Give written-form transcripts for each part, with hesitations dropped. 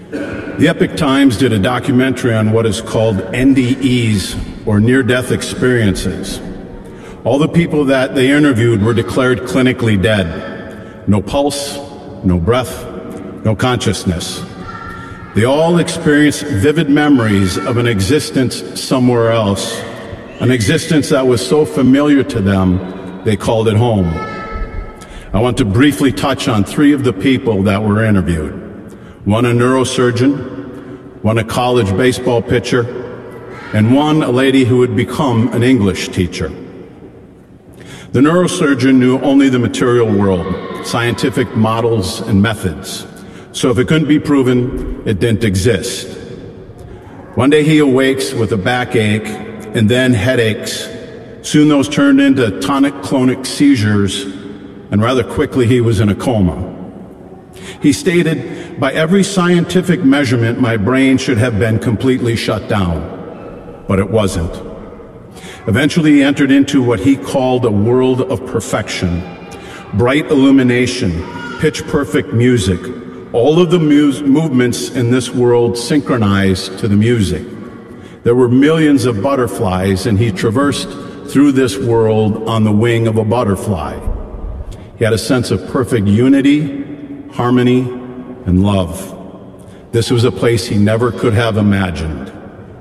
The Epoch Times did a documentary on what is called NDEs, or near-death experiences. All the people that they interviewed were declared clinically dead. No pulse, no breath, no consciousness. They all experienced vivid memories of an existence somewhere else, an existence that was so familiar to them, they called it home. I want to briefly touch on three of the people that were interviewed. One a neurosurgeon, one a college baseball pitcher, and one a lady who would become an English teacher. The neurosurgeon knew only the material world, scientific models and methods. So if it couldn't be proven, it didn't exist. One day he awakes with a backache and then headaches. Soon those turned into tonic-clonic seizures, and rather quickly he was in a coma. He stated, by every scientific measurement, my brain should have been completely shut down, but it wasn't. Eventually he entered into what he called a world of perfection. Bright illumination, pitch-perfect music, all of the movements in this world synchronized to the music. There were millions of butterflies, and he traversed through this world on the wing of a butterfly. He had a sense of perfect unity, harmony, and love. This was a place he never could have imagined.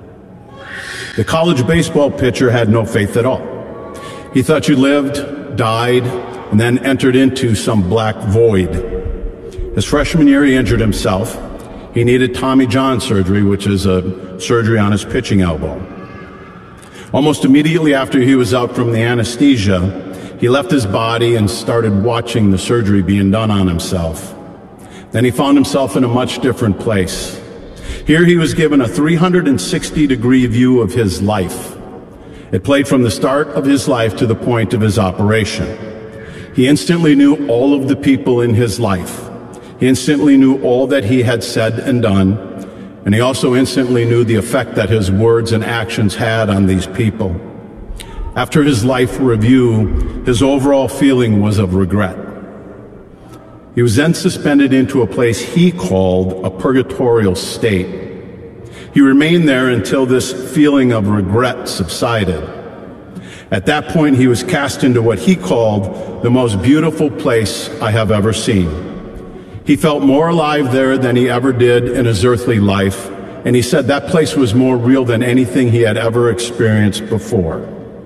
The college baseball pitcher had no faith at all. He thought you lived, died, and then entered into some black void. His freshman year, he injured himself. He needed Tommy John surgery, which is a surgery on his pitching elbow. Almost immediately after he was out from the anesthesia, he left his body and started watching the surgery being done on himself. Then he found himself in a much different place. Here he was given a 360-degree view of his life. It played from the start of his life to the point of his operation. He instantly knew all of the people in his life. He instantly knew all that he had said and done, and he also instantly knew the effect that his words and actions had on these people. After his life review, his overall feeling was of regret. He was then suspended into a place he called a purgatorial state. He remained there until this feeling of regret subsided. At that point, he was cast into what he called the most beautiful place I have ever seen. He felt more alive there than he ever did in his earthly life, and he said that place was more real than anything he had ever experienced before.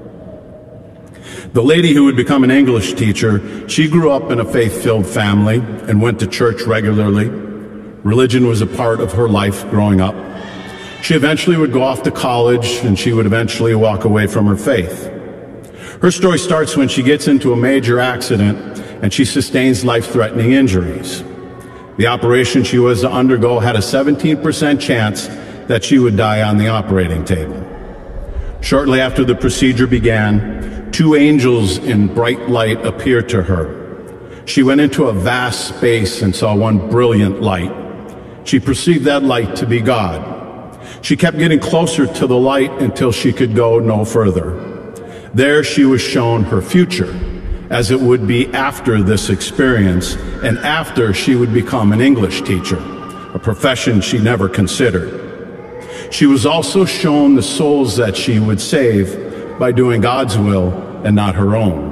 The lady who would become an English teacher, she grew up in a faith-filled family and went to church regularly. Religion was a part of her life growing up. She eventually would go off to college, and she would eventually walk away from her faith. Her story starts when she gets into a major accident and she sustains life-threatening injuries. The operation she was to undergo had a 17% chance that she would die on the operating table. Shortly after the procedure began, two angels in bright light appeared to her. She went into a vast space and saw one brilliant light. She perceived that light to be God. She kept getting closer to the light until she could go no further. There she was shown her future, as it would be after this experience and after she would become an English teacher, a profession she never considered. She was also shown the souls that she would save by doing God's will and not her own.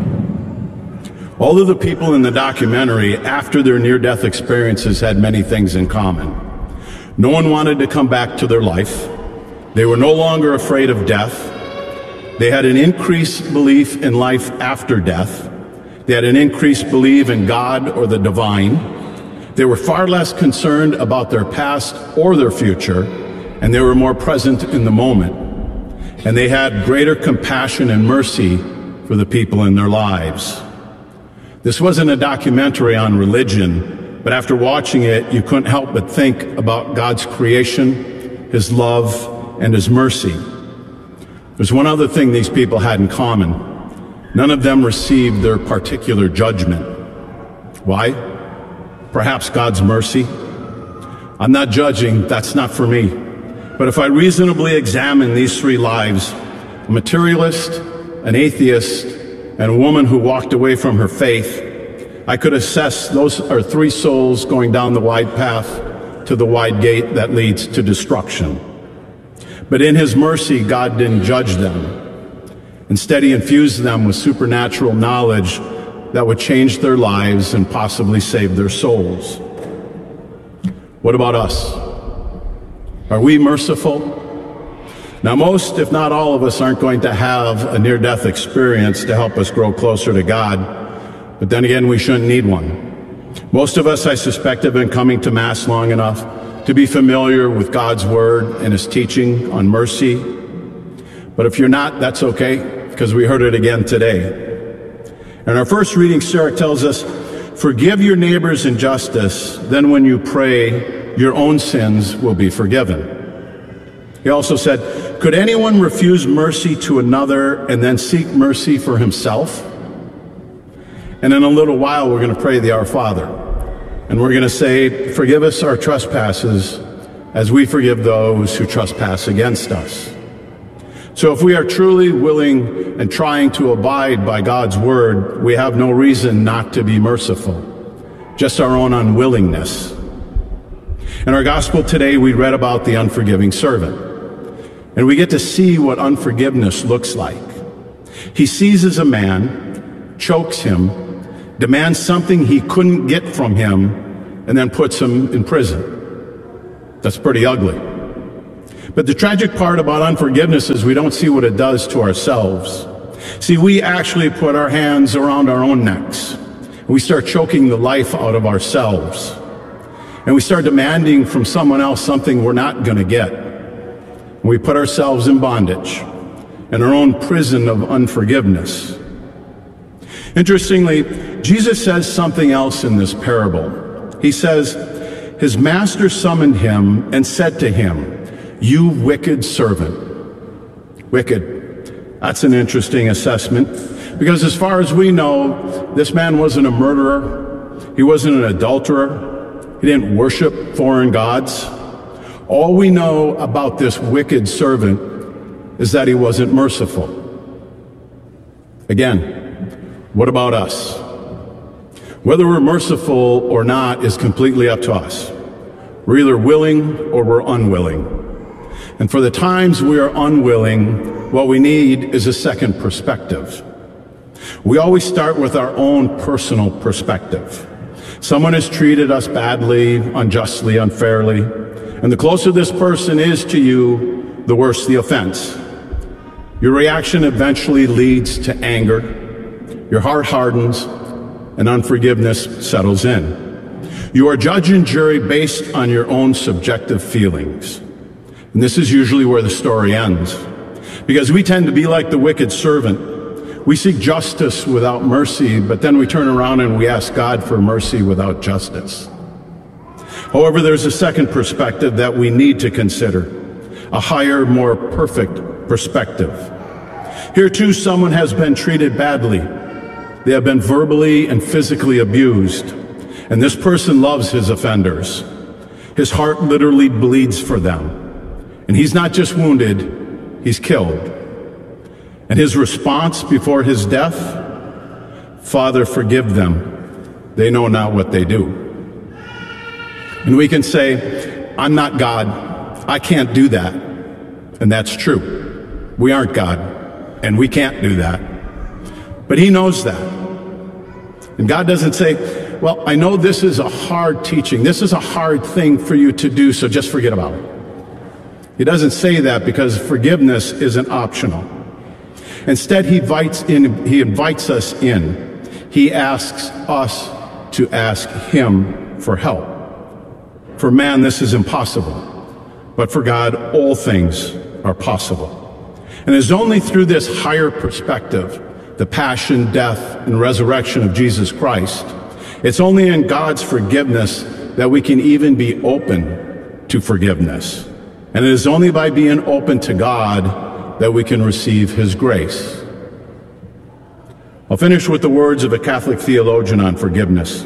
All of the people in the documentary, after their near-death experiences, had many things in common. No one wanted to come back to their life. They were no longer afraid of death. They had an increased belief in life after death. They had an increased belief in God or the divine. They were far less concerned about their past or their future, and they were more present in the moment. And they had greater compassion and mercy for the people in their lives. This wasn't a documentary on religion, but after watching it, you couldn't help but think about God's creation, His love, and His mercy. There's one other thing these people had in common. None of them received their particular judgment. Why? Perhaps God's mercy. I'm not judging, that's not for me. But if I reasonably examine these three lives, a materialist, an atheist, and a woman who walked away from her faith, I could assess those are three souls going down the wide path to the wide gate that leads to destruction. But in his mercy, God didn't judge them. Instead, he infused them with supernatural knowledge that would change their lives and possibly save their souls. What about us? Are we merciful? Now, most, if not all of us, aren't going to have a near-death experience to help us grow closer to God, but then again, we shouldn't need one. Most of us, I suspect, have been coming to Mass long enough to be familiar with God's Word and His teaching on mercy. But if you're not, that's okay, because we heard it again today. In our first reading, Sarah tells us, "Forgive your neighbor's injustice, then when you pray, your own sins will be forgiven." He also said, "Could anyone refuse mercy to another and then seek mercy for himself?" And in a little while, we're going to pray the Our Father. And we're going to say, "Forgive us our trespasses as we forgive those who trespass against us." So if we are truly willing and trying to abide by God's word, we have no reason not to be merciful, just our own unwillingness. In our gospel today, we read about the unforgiving servant, and we get to see what unforgiveness looks like. He seizes a man, chokes him, demands something he couldn't get from him, and then puts him in prison. That's pretty ugly. But the tragic part about unforgiveness is we don't see what it does to ourselves. See, we actually put our hands around our own necks. We start choking the life out of ourselves. And we start demanding from someone else something we're not going to get. We put ourselves in bondage, in our own prison of unforgiveness. Interestingly, Jesus says something else in this parable. He says, his master summoned him and said to him, "You wicked servant." Wicked. That's an interesting assessment, because as far as we know, this man wasn't a murderer. He wasn't an adulterer. He didn't worship foreign gods. All we know about this wicked servant is that he wasn't merciful. Again, what about us? Whether we're merciful or not is completely up to us. We're either willing or we're unwilling. And for the times we are unwilling, what we need is a second perspective. We always start with our own personal perspective. Someone has treated us badly, unjustly, unfairly, and the closer this person is to you, the worse the offense. Your reaction eventually leads to anger. Your heart hardens, and unforgiveness settles in. You are judge and jury based on your own subjective feelings. And this is usually where the story ends. Because we tend to be like the wicked servant. We seek justice without mercy, but then we turn around and we ask God for mercy without justice. However, there's a second perspective that we need to consider. A higher, more perfect perspective. Here too, someone has been treated badly. They have been verbally and physically abused. And this person loves his offenders. His heart literally bleeds for them. And he's not just wounded, he's killed. And his response before his death, "Father, forgive them. They know not what they do." And we can say, "I'm not God. I can't do that." And that's true. We aren't God, and we can't do that. But he knows that. And God doesn't say, "Well, I know this is a hard teaching. This is a hard thing for you to do, so just forget about it." He doesn't say that because forgiveness isn't optional. Instead, he invites us in. He asks us to ask him for help. For man, this is impossible. But for God, all things are possible. And it's only through this higher perspective, the passion, death, and resurrection of Jesus Christ, it's only in God's forgiveness that we can even be open to forgiveness. And it is only by being open to God that we can receive his grace. I'll finish with the words of a Catholic theologian on forgiveness.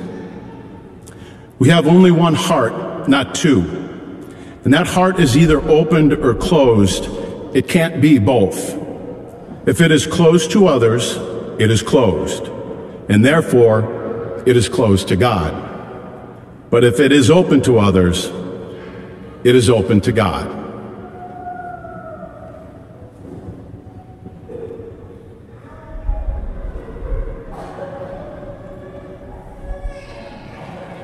We have only one heart, not two. And that heart is either opened or closed. It can't be both. If it is closed to others, it is closed. And therefore, it is closed to God. But if it is open to others, it is open to God.